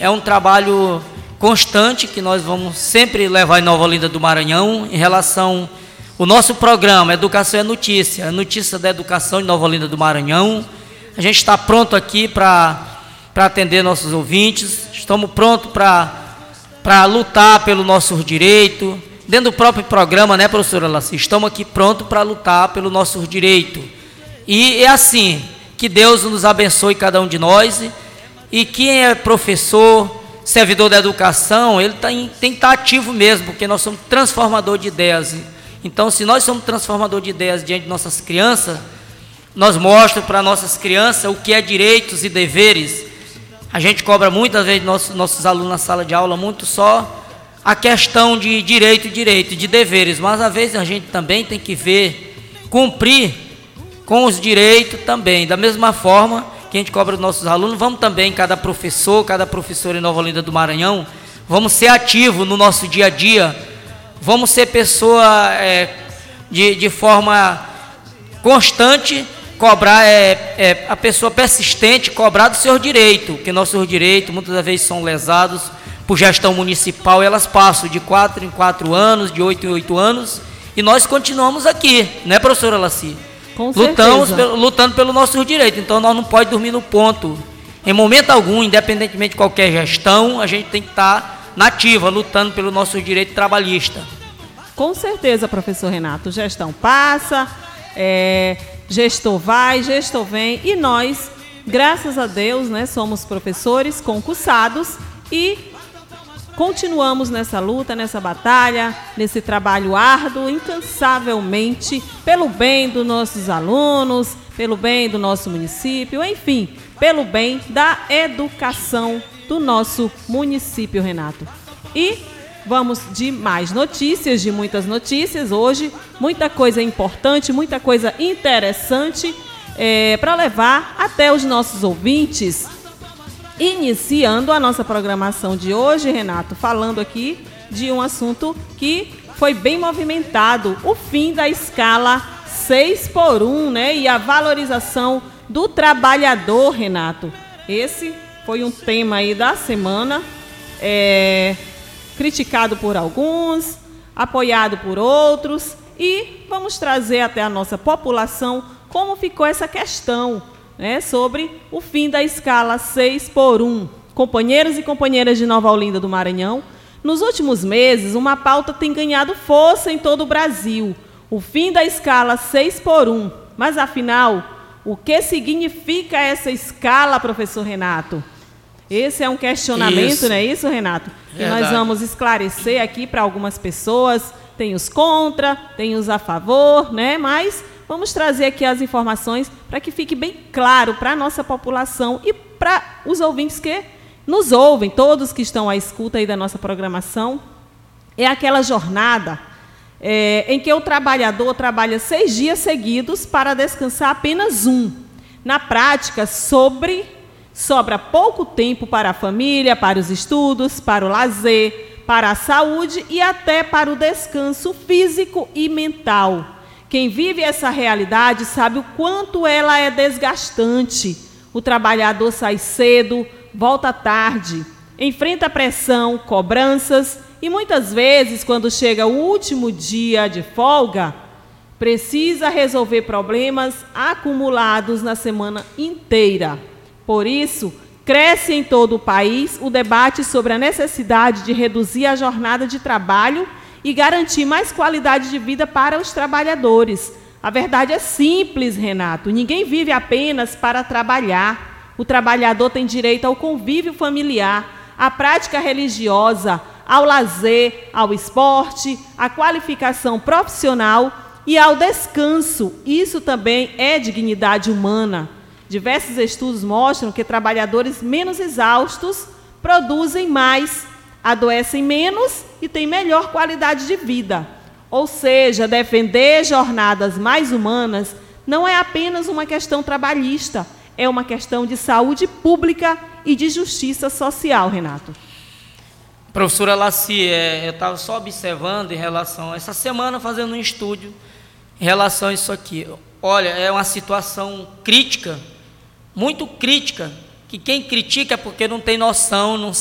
é um trabalho constante que nós vamos sempre levar em Nova Olinda do Maranhão em relação ao nosso programa Educação é Notícia, a notícia da educação em Nova Olinda do Maranhão. A gente está pronto aqui para atender nossos ouvintes, estamos prontos para lutar pelo nosso direito, dentro do próprio programa, né, professora Laci? Estamos aqui prontos para lutar pelo nosso direito. E é assim, que Deus nos abençoe cada um de nós, e quem é professor, servidor da educação, ele tem que estar ativo mesmo, porque nós somos transformador de ideias. Então, se nós somos transformador de ideias diante de nossas crianças, nós mostramos para nossas crianças o que é direitos e deveres. A gente cobra muitas vezes nossos alunos na sala de aula muito só a questão de direito, de deveres, mas às vezes a gente também tem que cumprir com os direitos também, da mesma forma que a gente cobra dos nossos alunos. Vamos também, cada professora em Nova Olinda do Maranhão, vamos ser ativos no nosso dia a dia, vamos ser pessoa de forma constante, cobrar, a pessoa persistente, cobrar do seu direito, porque nossos direitos muitas das vezes são lesados por gestão municipal, elas passam de 4 em 4 anos, de 8 em 8 anos, e nós continuamos aqui, né, professora Laci? Lutando pelo nosso direito. Então nós não podemos dormir no ponto, em momento algum, independentemente de qualquer gestão, a gente tem que estar nativa, lutando pelo nosso direito trabalhista. Com certeza, professor Renato, gestão passa, gestor vai, gestor vem, e nós, graças a Deus, né, somos professores concursados e continuamos nessa luta, nessa batalha, nesse trabalho árduo, incansavelmente, pelo bem dos nossos alunos, pelo bem do nosso município, enfim, pelo bem da educação do nosso município, Renato. E vamos de mais notícias, de muitas notícias hoje, muita coisa importante, muita coisa interessante para levar até os nossos ouvintes. Iniciando a nossa programação de hoje, Renato, falando aqui de um assunto que foi bem movimentado, o fim da escala 6x1, né? E a valorização do trabalhador, Renato. Esse foi um tema aí da semana, criticado por alguns, apoiado por outros, e vamos trazer até a nossa população como ficou essa questão, né, sobre o fim da escala 6x1. Companheiros e companheiras de Nova Olinda do Maranhão, nos últimos meses, uma pauta tem ganhado força em todo o Brasil, o fim da escala 6x1. Mas, afinal, o que significa essa escala, professor Renato? Esse é um questionamento, não é isso, Renato? Que nós vamos esclarecer aqui para algumas pessoas. Tem os contra, tem os a favor, né? Mas vamos trazer aqui as informações para que fique bem claro para a nossa população e para os ouvintes que nos ouvem, todos que estão à escuta aí da nossa programação. É aquela jornada em que o trabalhador trabalha 6 dias seguidos para descansar apenas um. Na prática, sobra pouco tempo para a família, para os estudos, para o lazer, para a saúde e até para o descanso físico e mental. Quem vive essa realidade sabe o quanto ela é desgastante. O trabalhador sai cedo, volta tarde, enfrenta pressão, cobranças e muitas vezes, quando chega o último dia de folga, precisa resolver problemas acumulados na semana inteira. Por isso, cresce em todo o país o debate sobre a necessidade de reduzir a jornada de trabalho e garantir mais qualidade de vida para os trabalhadores. A verdade é simples, Renato. Ninguém vive apenas para trabalhar. O trabalhador tem direito ao convívio familiar, à prática religiosa, ao lazer, ao esporte, à qualificação profissional e ao descanso. Isso também é dignidade humana. Diversos estudos mostram que trabalhadores menos exaustos produzem mais, adoecem menos e têm melhor qualidade de vida. Ou seja, defender jornadas mais humanas não é apenas uma questão trabalhista, é uma questão de saúde pública e de justiça social, Renato. Professora Laci, eu estava só observando em relação a essa semana, fazendo um estudo em relação a isso aqui. Olha, é uma situação crítica, muito crítica, que quem critica é porque não tem noção, não